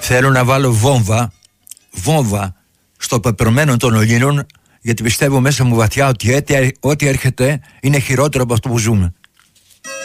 Θέλω να βάλω βόμβα στο πεπρωμένο των Ελλήνων, γιατί πιστεύω μέσα μου βαθιά ότι ό,τι έρχεται είναι χειρότερο από αυτό που ζούμε.